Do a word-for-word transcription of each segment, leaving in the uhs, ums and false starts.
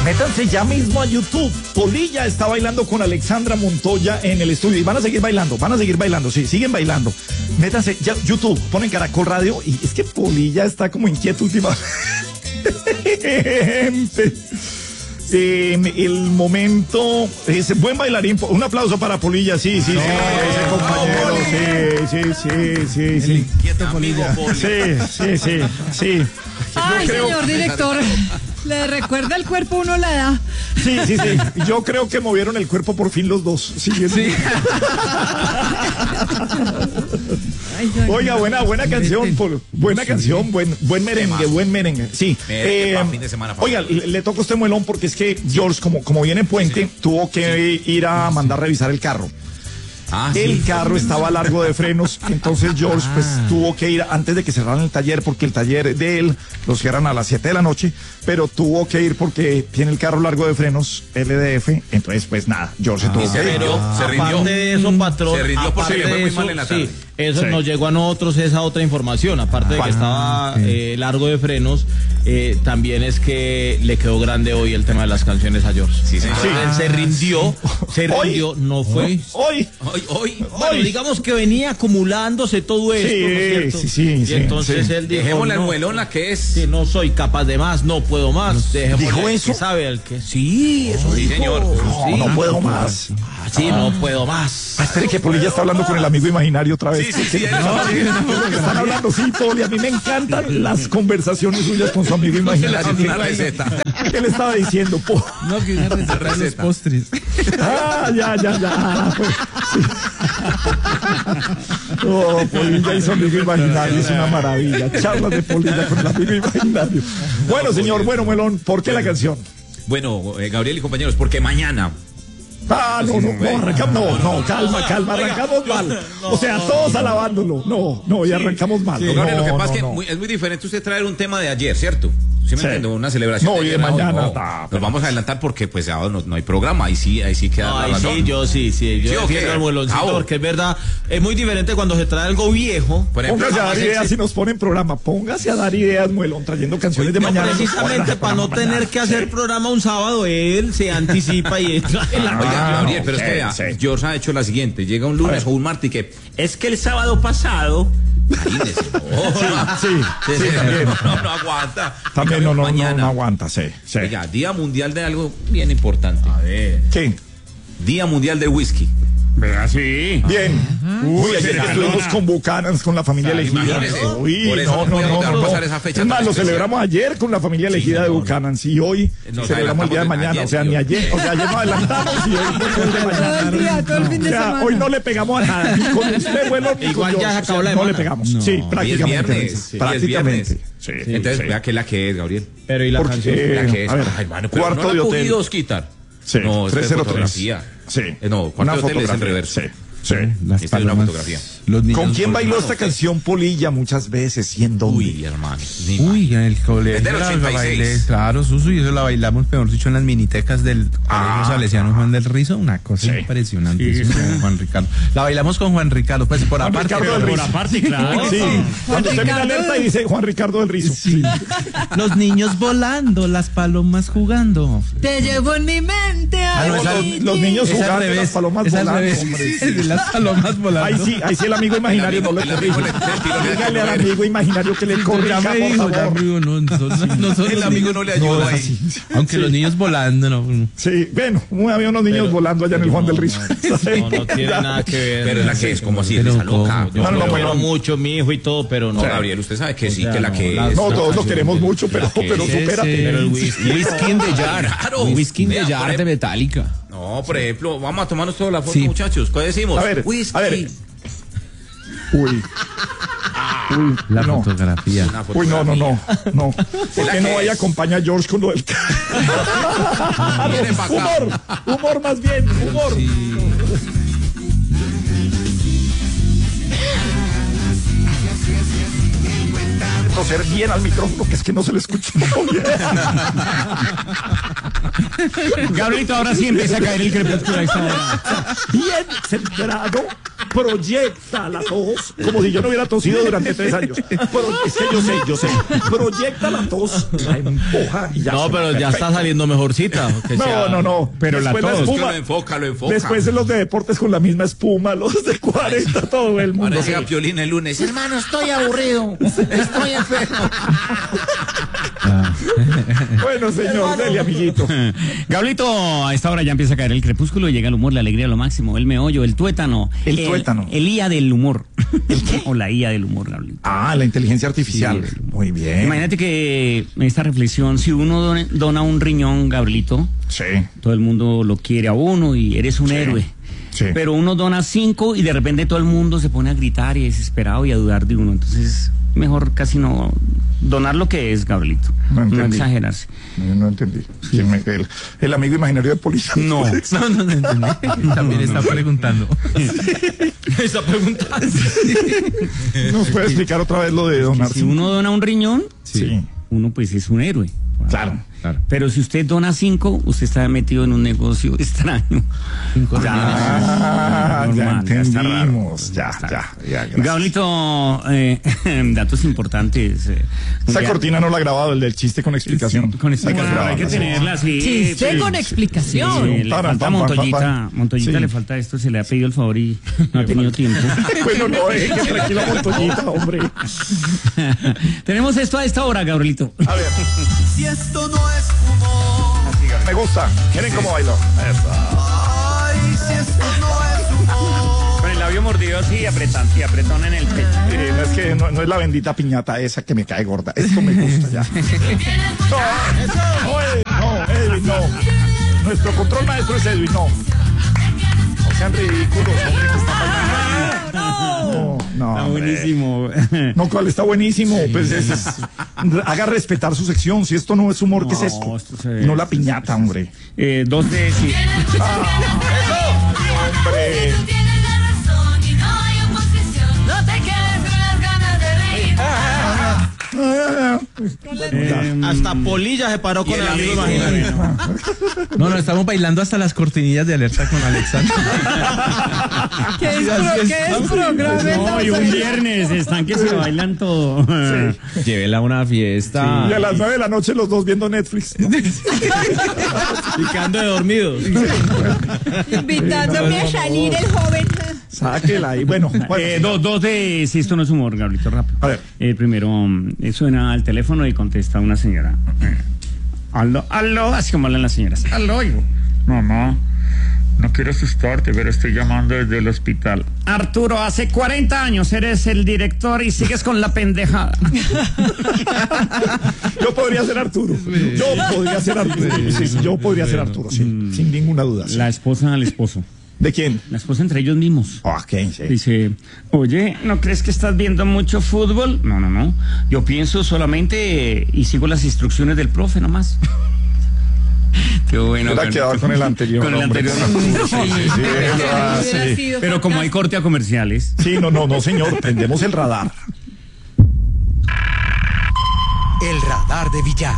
Métanse ya mismo a YouTube. Polilla está bailando con Alexandra Montoya en el estudio. Y van a seguir bailando, van a seguir bailando, sí, siguen bailando. Métanse ya, YouTube, ponen Caracol Radio. Y es que Polilla está como inquieto últimamente. Eh, el momento es buen bailarín. Un aplauso para Polilla, sí, sí, sí, no, ese compañero, sí, sí, sí, sí, sí. Inquieto Polilla. Sí, sí, sí, sí. Ay, creo... señor director, le recuerda el cuerpo uno la edad. Sí, sí, sí. Yo creo que movieron el cuerpo por fin los dos. Sí. sí. Oiga, buena, buena canción, Polo. Buena canción, buen, buen merengue, buen merengue. Sí. Eh, fin de semana, oiga, le, le toca a usted muelón porque es que George, como, como viene Puente, sí. tuvo que sí. ir a mandar revisar el carro. Ah, el sí, carro estaba largo de frenos, entonces George pues ah. tuvo que ir antes de que cerraran el taller, porque el taller de él lo cierran a las siete de la noche, pero tuvo que ir porque tiene el carro largo de frenos, L D F, entonces pues nada, George ah. tuvo se que ir. Pero ah. se rindió. Aparte de eso, patrón, se rindió porque le fue muy mal en la tarde. Sí, eso sí. nos llegó a nosotros esa otra información, aparte de que estaba eh, largo de frenos, eh, también es que le quedó grande hoy el tema de las canciones a George. Sí, sí. Sí. Él se rindió, se rindió, hoy, no fue. Hoy, hoy, hoy, bueno, hoy. digamos que venía acumulándose todo esto, sí, ¿no es cierto? Sí, sí, y sí, entonces sí. él dijo, dejémosle no, al muelona que es. Sí, no soy capaz de más, no puedo más. ¿Dijo eso? Que sabe el que sí, eso sí, dijo. señor. No, sí. no puedo más. Ah, sí, no puedo más. Ah, espere que Polilla está hablando con el amigo imaginario otra vez. Sí, sí, sí. No, sí, no, están hablando, sí, Poli. A mí me encantan las conversaciones suyas con su amigo imaginario. Una receta. ¿Qué le estaba diciendo, po? No, que una receta de los postres. Ah, ya, ya, ya. Pues, sí. Oh, Polilla y su amigo imaginario es una maravilla. Charlas de Polilla con el amigo imaginario. Bueno, señor, bueno, Melón, ¿por qué la canción? Bueno, eh, Gabriel y compañeros, porque mañana. Ah, no, no, no, arrancamos, no, no, calma, calma, arrancamos mal. O sea, todos alabándolo. No, no, y arrancamos mal. Sí, no, Gabriel, lo que pasa no, es que no. muy, es muy diferente usted traer un tema de ayer, ¿cierto? ¿Sí me Sí. entiendo? Una celebración. No, de y de ayer, mañana, no, ta, nos pero- vamos a adelantar porque pues ya no, no hay programa, ahí sí, ahí sí queda la Ay, razón. sí, yo sí, sí, yo ¿Sí o defiendo qué? al mueloncito, Cabo. porque es verdad, es muy diferente cuando se trae algo viejo. Por ejemplo, Póngase a dar jamás ideas exi- si nos ponen programa. Póngase a dar ideas, Muelón, trayendo canciones de No, mañana. precisamente para no tener que hacer programa un sábado, él se anticipa y entra en la... Oiga, Ah, Gabriel, no, pero es sí, que vea, sí. George ha hecho la siguiente, llega un lunes o un martes y que es que el sábado pasado. Imagínese, no. Sí, Sí, sí, sí, también. no, no aguanta. También En no, cambio, no, no, mañana, no aguanta, sí, sí. Oiga, Día Mundial de algo bien importante. A ver. ¿Qué? Día Mundial del Whisky. Vea, sí. Bien. Uy, ayer que estuvimos con Buchanans, con la familia Ah, elegida. imagínese. Uy, Por eso no, no no, podemos no, dejar no. pasar esa fecha Es más, tan lo especial. celebramos ayer con la familia elegida de no, no. Buchanans y hoy Nos celebramos el día de adelantamos mañana. ayer, O sea, tío. ni ayer, o sea, ayer nos adelantamos y hoy fue el de Todo mañana. el día, todo el fin O de sea, semana. hoy no le pegamos a nada, ni con usted, bueno, ni Igual con ya George. se acabó O sea, la no le semana. pegamos. No. Sí, Y es prácticamente. viernes. sí, y es prácticamente. viernes. Sí. Entonces, sí. vea que la que es, Gabriel. Pero y la Porque, canción. eh, La que es. a ver, Ay, hermano, pero cuarto no de la hotel. pudimos quitar. Sí, no, es trescientos tres. fotografía. Sí. Eh, no, cuarto de hotel es en reverso. Sí, sí. Las Esta es una palomas, fotografía. los niños ¿Con quién bailó volando. esta canción Polilla muchas veces y en dónde? Uy, hermano. ni Uy, en el colegio. Es del la- ochenta y la seis. bailé, claro, Susu, y eso la bailamos, peor dicho, en las minitecas del Ah, Colegio Salesiano Juan del Rizo, una cosa Sí. impresionante. Sí, con Juan Ricardo. La bailamos con Juan Ricardo, pues por Juan aparte. Ricardo del pero- Rizo. aparte, claro. Sí, cuando usted mira Ricardo alerta y del- dice Juan Ricardo del Rizo. Sí. Los niños volando, las palomas jugando. Te llevo en mi mente. Ah, no, ay, esa- mi- los niños Es al jugando, revés, las palomas es al volando, revés. hombre, sí. De las palomas volando. Ahí sí, ahí sí el amigo imaginario El amigo- no le el amigo corrige. le- el amigo le- Dígale al amigo imaginario que le corrija, Ya me por dijo, ya favor. me dijo, no, no son, no son El los amigo niños- no le ayuda No, es ahí. así. Aunque Sí. los niños volando, no. Sí, bueno, había unos niños Pero- volando allá en el Juan del Rizo. No, no tiene nada que ver. Pero la que es como así, es Pero esa loca. ¿cómo? Yo No, no, lo no, quiero bueno. mucho, mi hijo y todo, pero no. No, Gabriel, usted sabe que sí, O sea, que la no, que la- es. No, todos los canción queremos de- mucho, pero, la que pero es supérate. Pero el whisky. Whisky in the Jar. Claro. Whisky in the Vea, Jar por de ejemplo- Metallica. No, por ejemplo, vamos a tomarnos toda la foto, Sí. muchachos. ¿Qué decimos? A ver, Whisky. a ver. Uy. Uy, La no. fotografía. Una Uy, no, no, no, no. ¿Por la qué no que vaya a es. acompañar a George con lo del Viene pa' acá. humor, humor más bien, humor. Toser bien al micrófono, que es que no se le escucha muy bien. Gabrielito, ahora sí empieza a caer el crepúsculo a esta hora. Bien centrado, proyecta la tos, como si yo no hubiera tosido durante tres años. Pro, es que yo sé, yo sé. Proyecta la tos, la empuja y ya. No, pero ya perfecto. está saliendo mejorcita. Que No, sea... no, no. Pero la Después tos. espuma, Lo enfoca, lo enfoca. después en los de deportes con la misma espuma, los de cuarenta, todo el mundo. Parece a Piolín el lunes. Hermano, estoy aburrido. Estoy enfermo. Bueno, señor, dele, amiguito. Gablito, a esta hora ya empieza a caer el crepúsculo y llega el humor, la alegría, lo máximo, el meollo, el tuétano. El tuétano. El I A del humor. ¿El qué? O la I A del humor, Gablito. Ah, la inteligencia artificial. Sí, muy bien. Imagínate que esta reflexión, si uno dona, dona un riñón, Gablito, Sí. todo el mundo lo quiere a uno y eres un Sí. héroe. Sí. Pero uno dona cinco y de repente todo el mundo se pone a gritar y desesperado y a dudar de uno. Entonces, mejor casi no donar lo que es, Gabrielito. No No, entendí. exagerarse. No, no entendí. ¿Quién me- el, el amigo imaginario de Polilla. No. No, no, no entendí. También está preguntando. Está preguntando. ¿Nos puede explicar otra vez lo de donar? Si uno dona un riñón, Sí. uno pues es un héroe. Claro. Claro. Pero si usted dona cinco, usted está metido en un negocio extraño. Cinco Ah, ya Normal, ya está raro. entendimos. Ya, Está ya, raro. ya. gracias. Gablito, eh, datos importantes. eh, Esa ya- cortina no la ha grabado, el del chiste con explicación. Con explicación. Hay que Hay que grabarla, sí. tenerla así. Chiste pues. con explicación. Sí, le Pam, falta pam, pam, Montoyita, pam, pam. Montoyita Sí. le falta esto, se le ha pedido el favor y no ha tenido tiempo. Bueno, no, eh, que tranquila Montoyita, hombre. Tenemos esto a esta hora, Gabrielito. A ver, Si esto no es humor, me gusta. ¿Quieren cómo bailo? ay, si esto no es humor. Con el labio mordido así, apretón, y apretón en el pecho. Eh, no es que no, no es la bendita piñata esa que me cae gorda. Esto me gusta ya. No, no, Edwin, no, Edwin, no. Nuestro control maestro es Edwin, no. No sean ridículos, hombre, que están bailando. No, no, Está hombre. buenísimo. No, cuál está buenísimo. Pues es- es- haga respetar su sección. Si esto no es humor, ¿qué es No, esto? esto se ve- No la piñata, hombre. Eh, dos de sí. Hombre. Tienes la razón y no hay oposición. No te quedes con las ganas de reír. Eh, Hasta Polilla se paró con el amigo imaginario. No, no, estamos bailando hasta las cortinillas de alerta con Alexandra. ¿Qué es, pro, ¿qué es programa? no, y un viernes están que se bailan todo. Llévela a una fiesta. Y a las nueve de la noche los dos viendo Netflix. Picando de dormidos. Invitándome a salir el joven. Sáquela ahí. Bueno, bueno. Eh, dos, dos de si esto no es humor, Gabrielito, rápido. A ver. Eh, primero, mm, suena al teléfono y contesta una señora. Eh, Aló, aló, así como hablan las señoras. Aló, hijo. Mamá, no quiero asustarte, pero estoy llamando desde el hospital. Arturo, hace cuarenta años eres el director y sigues con la pendejada. Yo podría ser Arturo. Yo podría ser Arturo. Sí, sí, yo podría ser Arturo, sí, sin ninguna duda. sí. La esposa al esposo. ¿De quién? La esposa entre ellos mismos. Ok, sí. Dice, oye, ¿no crees que estás viendo mucho fútbol? No, no, no. Yo pienso solamente eh, y sigo las instrucciones del profe nomás. Qué bueno. Hubiera con- quedado con el anterior. Con el hombre. anterior. Sí, sí, sí, verdad, Hubiera sí. sido Pero como hay fantástico. corte a comerciales. Sí, no, no, no, señor. Prendemos el radar. El radar de billar.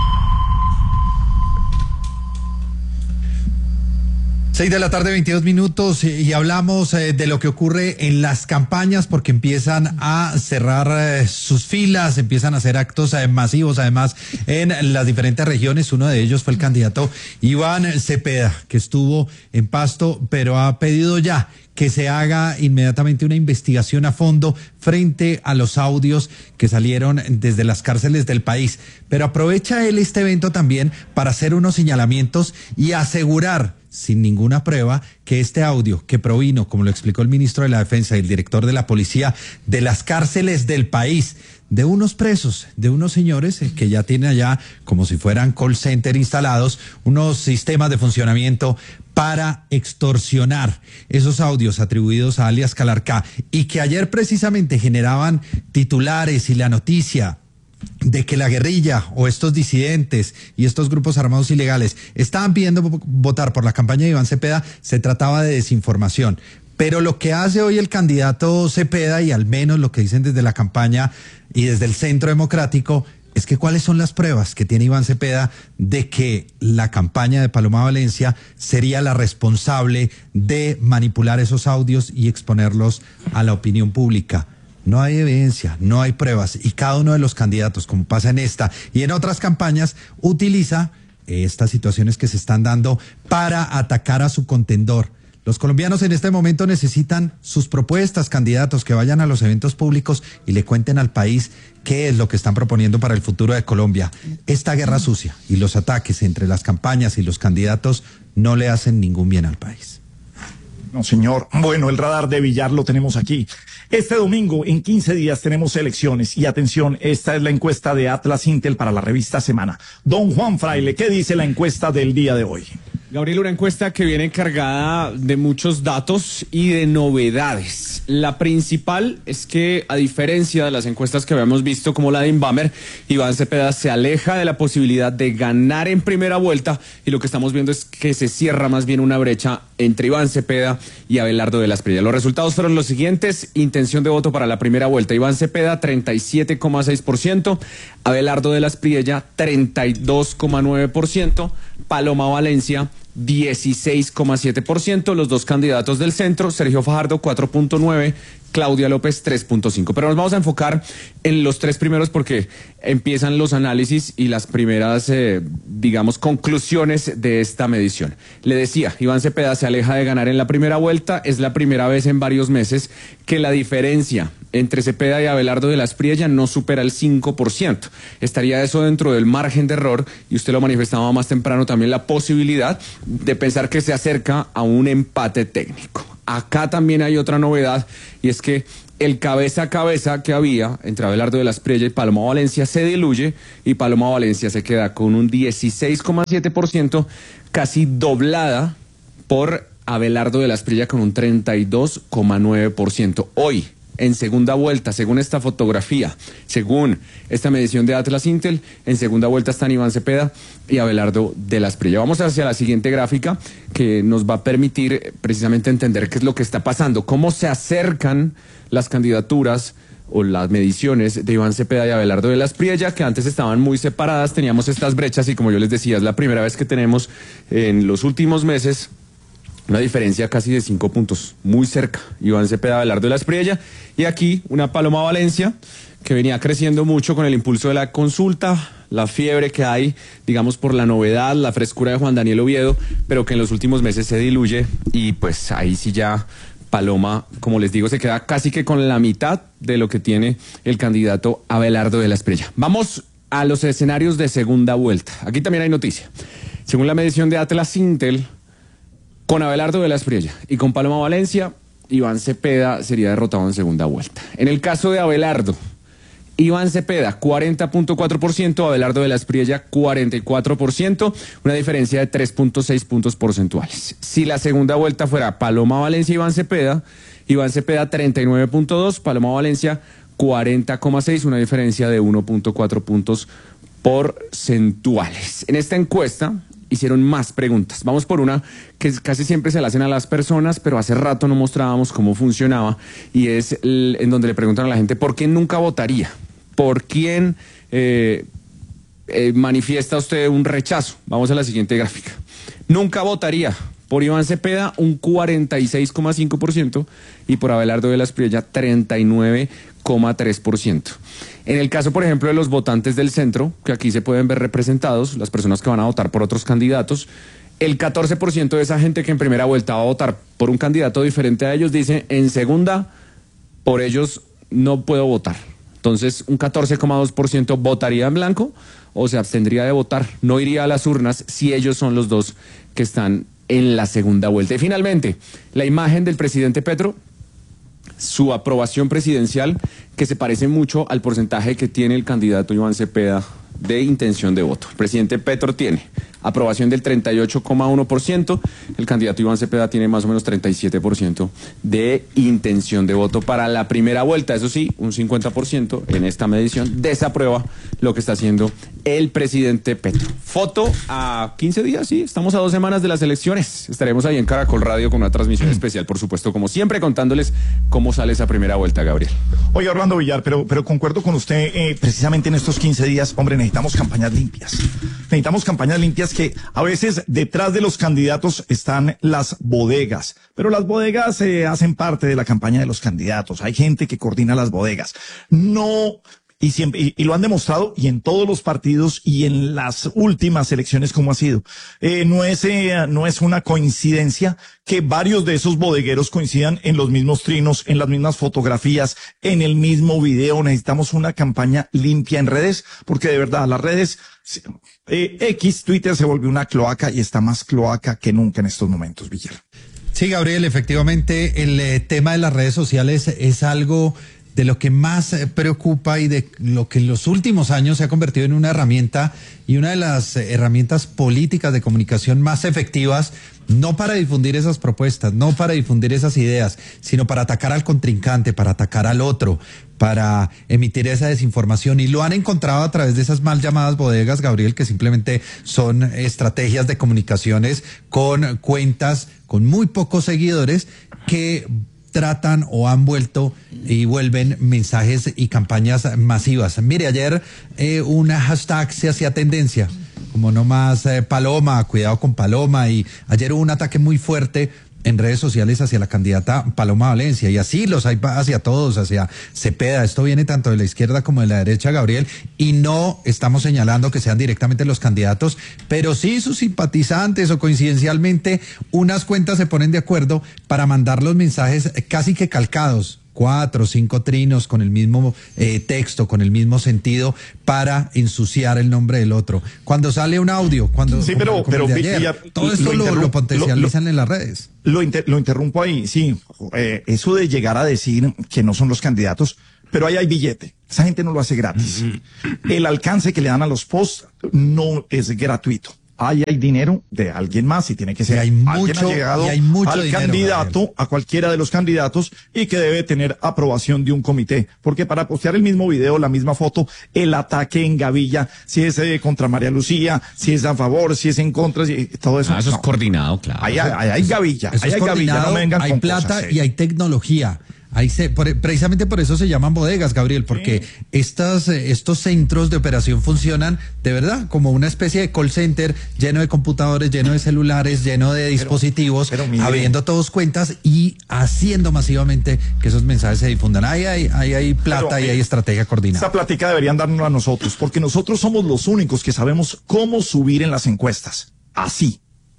Seis de la tarde, veintidós minutos, y hablamos eh, de lo que ocurre en las campañas porque empiezan a cerrar eh, sus filas, empiezan a hacer actos eh, masivos, además en las diferentes regiones. Uno de ellos fue el candidato Iván Cepeda, que estuvo en Pasto, pero ha pedido ya que se haga inmediatamente una investigación a fondo frente a los audios que salieron desde las cárceles del país. Pero aprovecha él este evento también para hacer unos señalamientos y asegurar sin ninguna prueba que este audio que provino, como lo explicó el ministro de la Defensa y el director de la Policía, de las cárceles del país, de unos presos, de unos señores eh, que ya tienen allá, como si fueran call center instalados, unos sistemas de funcionamiento para extorsionar. Esos audios atribuidos a alias Calarcá y que ayer precisamente generaban titulares y la noticia de que la guerrilla o estos disidentes y estos grupos armados ilegales estaban pidiendo votar por la campaña de Iván Cepeda, se trataba de desinformación. Pero lo que hace hoy el candidato Cepeda, y al menos lo que dicen desde la campaña y desde el Centro Democrático, es que ¿cuáles son las pruebas que tiene Iván Cepeda de que la campaña de Paloma Valencia sería la responsable de manipular esos audios y exponerlos a la opinión pública? No hay evidencia, no hay pruebas, y cada uno de los candidatos, como pasa en esta y en otras campañas, utiliza estas situaciones que se están dando para atacar a su contendor. Los colombianos en este momento necesitan sus propuestas, candidatos que vayan a los eventos públicos y le cuenten al país qué es lo que están proponiendo para el futuro de Colombia. Esta guerra sucia y los ataques entre las campañas y los candidatos no le hacen ningún bien al país. No, señor. Bueno, el radar de Villar lo tenemos aquí. Este domingo, en quince días, tenemos elecciones. Y atención, esta es la encuesta de Atlas Intel para la revista Semana. Don Juan Fraile, ¿qué dice la encuesta del día de hoy? Gabriel, una encuesta que viene cargada de muchos datos y de novedades. La principal es que, a diferencia de las encuestas que habíamos visto como la de Inbamer, Iván Cepeda se aleja de la posibilidad de ganar en primera vuelta, y lo que estamos viendo es que se cierra más bien una brecha entre Iván Cepeda y Abelardo de la Espriella. Los resultados fueron los siguientes: intención de voto para la primera vuelta, Iván Cepeda treinta y siete coma seis por ciento, Abelardo de la Espriella treinta y dos coma nueve por ciento, Paloma Valencia dieciséis coma siete por ciento, los dos candidatos del centro, Sergio Fajardo cuatro punto nueve, Claudia López tres punto cinco. Pero nos vamos a enfocar en los tres primeros porque empiezan los análisis y las primeras, eh, digamos, conclusiones de esta medición. Le decía, Iván Cepeda se aleja de ganar en la primera vuelta. Es la primera vez en varios meses que la diferencia entre Cepeda y Abelardo de la Espriella no supera el cinco por ciento. Estaría eso dentro del margen de error, y usted lo manifestaba más temprano también, la posibilidad de pensar que se acerca a un empate técnico. Acá también hay otra novedad, y es que el cabeza a cabeza que había entre Abelardo de la Espriella y Paloma Valencia se diluye, y Paloma Valencia se queda con un dieciséis coma siete por ciento, casi doblada por Abelardo de la Espriella con un treinta y dos coma nueve por ciento. Hoy, en segunda vuelta, según esta fotografía, según esta medición de Atlas Intel, en segunda vuelta están Iván Cepeda y Abelardo de la Espriella. Vamos hacia la siguiente gráfica, que nos va a permitir precisamente entender qué es lo que está pasando, cómo se acercan las candidaturas o las mediciones de Iván Cepeda y Abelardo de la Espriella, que antes estaban muy separadas, teníamos estas brechas, y como yo les decía, es la primera vez que tenemos en los últimos meses una diferencia casi de cinco puntos, muy cerca, Iván Cepeda, Abelardo de la Espriella, y aquí una Paloma Valencia que venía creciendo mucho con el impulso de la consulta, la fiebre que hay, digamos, por la novedad, la frescura de Juan Daniel Oviedo, pero que en los últimos meses se diluye, y pues ahí sí ya Paloma, como les digo, se queda casi que con la mitad de lo que tiene el candidato Abelardo de la Espriella. Vamos a los escenarios de segunda vuelta. Aquí también hay noticia. Según la medición de Atlas Intel, con Abelardo de la Espriella y con Paloma Valencia, Iván Cepeda sería derrotado en segunda vuelta. En el caso de Abelardo, Iván Cepeda, cuarenta punto cuatro por ciento, Abelardo de la Espriella, cuarenta y cuatro por ciento, una diferencia de tres punto seis puntos porcentuales. Si la segunda vuelta fuera Paloma Valencia y Iván Cepeda, Iván Cepeda treinta y nueve punto dos, Paloma Valencia cuarenta coma seis, una diferencia de uno punto cuatro puntos porcentuales. En esta encuesta hicieron más preguntas. Vamos por una que casi siempre se la hacen a las personas, pero hace rato no mostrábamos cómo funcionaba, y es el, en donde le preguntan a la gente por quién nunca votaría, por quién eh, eh, manifiesta usted un rechazo. Vamos a la siguiente gráfica. Nunca votaría por Iván Cepeda, un cuarenta y seis coma cinco por ciento, y por Abelardo de la Espriella, treinta y nueve coma tres por ciento. En el caso, por ejemplo, de los votantes del centro, que aquí se pueden ver representados, las personas que van a votar por otros candidatos, el catorce por ciento de esa gente que en primera vuelta va a votar por un candidato diferente a ellos dice, en segunda, por ellos no puedo votar. Entonces, un catorce coma dos por ciento votaría en blanco o se abstendría de votar, no iría a las urnas si ellos son los dos que están en la segunda vuelta. Y finalmente, la imagen del presidente Petro, su aprobación presidencial, que se parece mucho al porcentaje que tiene el candidato Iván Cepeda de intención de voto. El presidente Petro tiene aprobación del treinta y ocho coma uno por ciento, el candidato Iván Cepeda tiene más o menos treinta y siete por ciento de intención de voto para la primera vuelta. Eso sí, un cincuenta por ciento en esta medición desaprueba lo que está haciendo el presidente Petro. Foto a quince días, sí, estamos a dos semanas de las elecciones. Estaremos ahí en Caracol Radio con una transmisión especial, por supuesto, como siempre, contándoles cómo sale esa primera vuelta, Gabriel. Oye, Orlando Villar, pero, pero concuerdo con usted, eh, precisamente en estos quince días, hombre, necesitamos campañas limpias. Necesitamos campañas limpias que a veces detrás de los candidatos están las bodegas, pero las bodegas eh, hacen parte de la campaña de los candidatos. Hay gente que coordina las bodegas. No... Y siempre, y, y lo han demostrado, y en todos los partidos y en las últimas elecciones como ha sido. Eh, no es, eh, no es una coincidencia que varios de esos bodegueros coincidan en los mismos trinos, en las mismas fotografías, en el mismo video. Necesitamos una campaña limpia en redes, porque de verdad las redes, eh, X, Twitter se volvió una cloaca y está más cloaca que nunca en estos momentos, Villar. Sí, Gabriel, efectivamente el eh, tema de las redes sociales es algo de lo que más preocupa y de lo que en los últimos años se ha convertido en una herramienta y una de las herramientas políticas de comunicación más efectivas, no para difundir esas propuestas, no para difundir esas ideas, sino para atacar al contrincante, para atacar al otro, para emitir esa desinformación. Y lo han encontrado a través de esas mal llamadas bodegas, Gabriel, que simplemente son estrategias de comunicaciones con cuentas con muy pocos seguidores que tratan o han vuelto y vuelven mensajes y campañas masivas. Mire, ayer eh, una hashtag se hacía tendencia, como no más eh, Paloma, cuidado con Paloma, y ayer hubo un ataque muy fuerte en redes sociales hacia la candidata Paloma Valencia, y así los hay hacia todos, hacia Cepeda. Esto viene tanto de la izquierda como de la derecha, Gabriel, y no estamos señalando que sean directamente los candidatos, pero sí sus simpatizantes o coincidencialmente unas cuentas se ponen de acuerdo para mandar los mensajes casi que calcados, cuatro, cinco trinos con el mismo eh, texto, con el mismo sentido, para ensuciar el nombre del otro. Cuando sale un audio, cuando sí, pero, como, como pero el de ayer, ya, todo esto lo, lo, lo potencializan lo, lo, en las redes. Lo, inter, lo interrumpo ahí, sí. Eh, eso de llegar a decir que no son los candidatos, pero ahí hay billete. Esa gente no lo hace gratis. Mm-hmm. El alcance que le dan a los posts no es gratuito. Ahí hay dinero de alguien más y tiene que ser y hay alguien mucho, allegado y hay mucho al dinero, candidato, Gabriel. A cualquiera de los candidatos, y que debe tener aprobación de un comité. Porque para postear el mismo video, la misma foto, el ataque en gavilla, si es eh, contra María Lucía, si es a favor, si es en contra, si, todo eso. Ah, eso no. es coordinado, claro. Ahí hay, hay, hay gavilla, eso ahí es hay gavilla, no me vengan hay con plata cosas, y hay tecnología. Ahí se, por, precisamente por eso se llaman bodegas, Gabriel, porque sí. estas, estos centros de operación funcionan de verdad como una especie de call center lleno de computadores, lleno de celulares, lleno de dispositivos, pero, pero abriendo todos cuentas y haciendo masivamente que esos mensajes se difundan. Ahí hay, ahí hay plata pero, y hay estrategia coordinada. Esa plática deberían darnos a nosotros, porque nosotros somos los únicos que sabemos cómo subir en las encuestas. Así.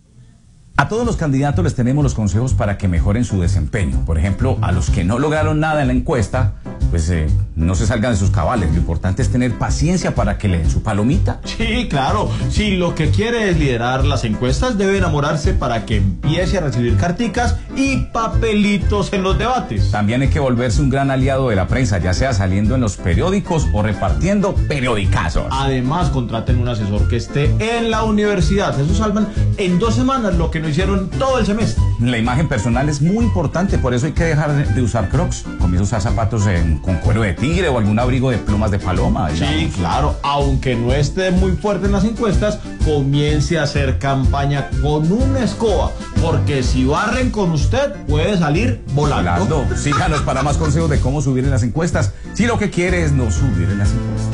A todos los candidatos les tenemos los consejos para que mejoren su desempeño. Por ejemplo, a los que no lograron nada en la encuesta, pues eh, no se salgan de sus cabales. Lo importante es tener paciencia para que le den su palomita. Sí, claro. Si lo que quiere es liderar las encuestas, debe enamorarse para que empiece a recibir carticas y papelitos en los debates. También hay que volverse un gran aliado de la prensa, ya sea saliendo en los periódicos o repartiendo periodicazos. Además, contraten un asesor que esté en la universidad. Eso salvan en dos semanas lo que no hicieron todo el semestre. La imagen personal es muy importante, por eso hay que dejar de, de usar Crocs. Comienza a usar zapatos en, con cuero de tigre o algún abrigo de plumas de paloma. Digamos. Sí, claro, aunque no esté muy fuerte en las encuestas, comience a hacer campaña con una escoba, porque si barren con usted, puede salir volando. volando. Síganos para más consejos de cómo subir en las encuestas, si lo que quiere es no subir en las encuestas.